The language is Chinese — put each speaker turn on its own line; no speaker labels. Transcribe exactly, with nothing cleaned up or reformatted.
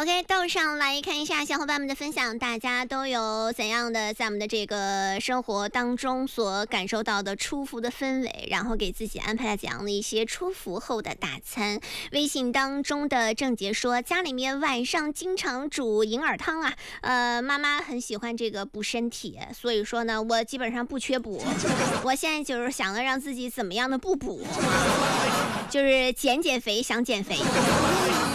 OK， 道上来看一下小伙伴们的分享，大家都有怎样的在我们的这个生活当中所感受到的出伏的氛围，然后给自己安排了怎样的一些出伏后的大餐。微信当中的郑杰说，家里面晚上经常煮银耳汤啊，呃，妈妈很喜欢这个补身体，所以说呢，我基本上不缺补。我现在就是想着让自己怎么样的不补，就是减减肥，想减肥。